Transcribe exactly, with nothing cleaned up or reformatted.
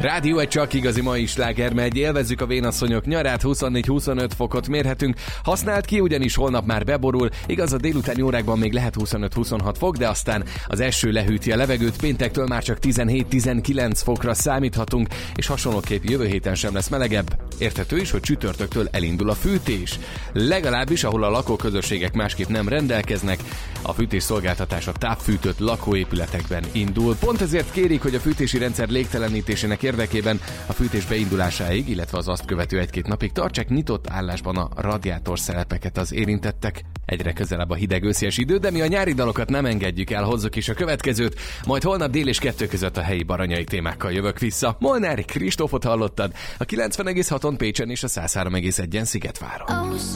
Rádió egy csak igazi mai sláger megy, élvezzük a vénasszonyok nyarát, huszonnégy-huszonöt fokot mérhetünk. Használt ki, ugyanis holnap már beborul, igaz a délutáni órákban még lehet huszonöt-huszonhat fok, de aztán az eső lehűti a levegőt, péntektől már csak tizenhét-tizenkilenc fokra számíthatunk, és hasonlóképp jövő héten sem lesz melegebb. Érthető is, hogy csütörtöktől elindul a fűtés. Legalábbis, ahol a lakóközösségek másképp nem rendelkeznek, a fűtés szolgáltatása távfűtött lakóépületekben indul. Pont ezért kérik, hogy a fűtési rendszer légtelenítésének érdekében a fűtés beindulásáig, illetve az azt követő egy-két napig tartsák nyitott állásban a radiátorszelepeket az érintettek. Egyre közelebb a hideg őszies idő, de mi a nyári dalokat nem engedjük el, hozzuk is a következőt, majd holnap dél és kettő között a helyi baranyai témákkal jövök vissza. Molnár Kristófot hallottad, a kilencven egész haton Pécsen és a száz három egész egyen Szigetváron.